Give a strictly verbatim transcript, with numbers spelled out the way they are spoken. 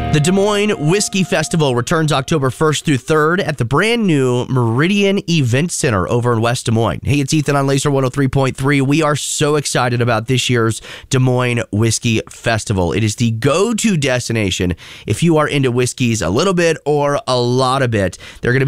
The Des Moines Whiskey Festival returns October first through third at the brand new Meridian Event Center over in West Des Moines. Hey, it's Ethan on Laser one oh three point three. We are so excited about this year's Des Moines Whiskey Festival. It is the go-to destination if you are into whiskeys a little bit or a lot of it. They're going to be